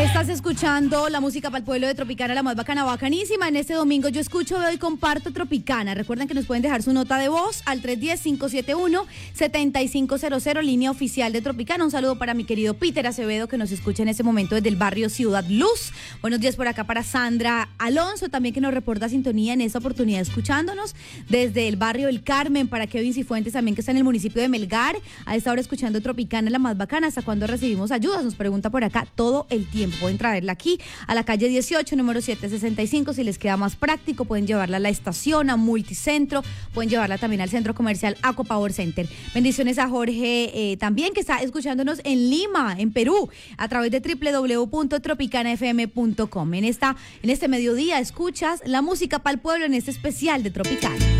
Estás escuchando la música para el pueblo de Tropicana, la más bacana, bacanísima. En este domingo yo escucho, veo y comparto Tropicana. Recuerden que nos pueden dejar su nota de voz al 310-571-7500, línea oficial de Tropicana. Un saludo para mi querido Peter Acevedo, que nos escucha en este momento desde el barrio Ciudad Luz. Buenos días por acá para Sandra Alonso, también que nos reporta sintonía en esta oportunidad escuchándonos desde el barrio El Carmen. Para Kevin Cifuentes también, que está en el municipio de Melgar, a esta hora escuchando Tropicana, la más bacana. ¿Hasta cuándo recibimos ayudas? Nos pregunta por acá todo el tiempo. Pueden traerla aquí a la calle 18, número 765, si les queda más práctico. Pueden llevarla a la estación, a Multicentro, pueden llevarla también al centro comercial Aqua Power Center. Bendiciones a Jorge también, que está escuchándonos en Lima, en Perú, a través de www.tropicanafm.com. En este mediodía escuchas la música para el pueblo en este especial de Tropicana.